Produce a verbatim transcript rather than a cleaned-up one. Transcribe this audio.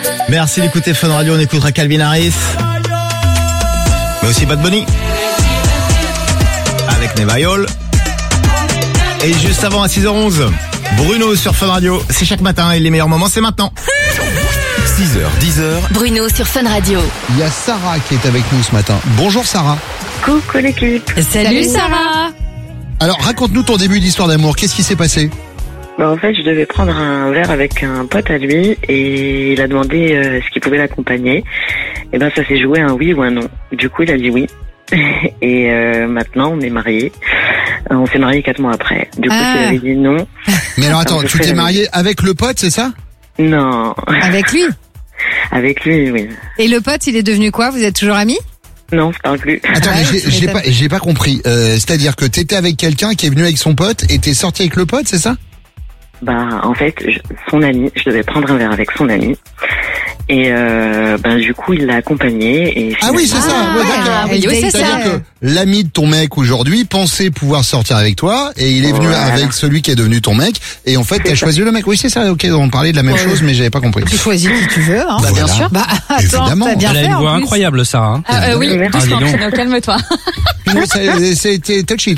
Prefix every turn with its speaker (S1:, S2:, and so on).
S1: Merci d'écouter Fun Radio, on écoutera Calvin Harris. Mais aussi Bad Bunny. Avec Neva Yol. Et juste avant à six heures onze, Bruno sur Fun Radio. C'est chaque matin et les meilleurs moments c'est maintenant.
S2: six heures, dix heures.
S3: Bruno sur Fun Radio.
S4: Il y a Sarah qui est avec nous ce matin. Bonjour Sarah.
S5: Coucou l'équipe.
S3: Salut Sarah.
S4: Alors raconte-nous ton début d'histoire d'amour, qu'est-ce qui s'est passé?
S5: Bah, en fait, je devais prendre un verre avec un pote à lui et il a demandé euh, ce qu'il pouvait l'accompagner. Et ben ça s'est joué un oui ou un non. Du coup, il a dit oui. Et euh, maintenant, on est mariés. Euh, on s'est mariés quatre mois après. Du coup,
S3: Ah.
S5: s'il avait dit non.
S4: Mais alors attends,
S5: Alors, je
S4: tu
S5: fais
S4: t'es
S5: la-
S4: marié avec le pote, c'est ça?
S5: Non,
S6: Avec lui.
S5: avec lui, oui.
S6: Et le pote, il est devenu quoi? Vous êtes toujours amis?
S5: Non, on se parle plus.
S4: Attends,
S6: Ouais,
S4: mais j'ai,
S6: tu
S4: j'ai
S6: m'étonnes.
S4: pas, j'ai pas compris. Euh, c'est-à-dire que t'étais avec quelqu'un qui est venu avec son pote et t'es sorti avec le pote, c'est ça?
S5: Bah, en fait, je- son ami, je devais prendre un verre avec son ami. Et euh, ben du coup, il l'a accompagné. Et
S4: Ah oui, c'est ça.
S6: Ah,
S4: ouais,
S6: ouais,
S4: d'accord.
S6: oui, oui, c'est
S4: C'est-à-dire
S6: ça.
S4: que l'ami de ton mec aujourd'hui pensait pouvoir sortir avec toi et il est venu
S5: Voilà.
S4: avec celui qui est devenu ton mec et en fait
S5: C'est
S4: t'as
S5: ça.
S4: choisi le mec. Oui, c'est ça. Ok, on parlait de la même
S6: Ouais.
S4: chose, mais j'avais pas compris.
S6: Tu choisis qui tu veux, hein.
S4: Bah, bien sûr.
S6: Bah, attends,
S4: Évidemment.
S6: t'as bien
S7: Elle a
S6: fait,
S7: une
S6: en
S7: voix
S6: plus.
S7: incroyable, Sarah. hein.
S3: Ah, euh, oui,
S5: Merci.
S7: Ah, dis donc.
S3: calme-toi.
S4: Mais ça- C'était touchy.